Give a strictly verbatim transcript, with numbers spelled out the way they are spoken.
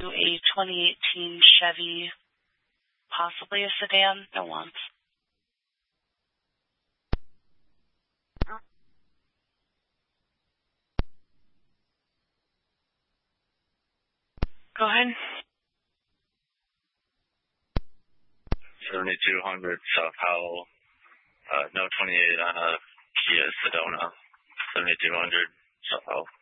a twenty eighteen Chevy, possibly a sedan, no wants. Go ahead. seventy-two hundred South Howell, uh, no twenty-eight on a Kia Sedona, seventy-two hundred South Howell.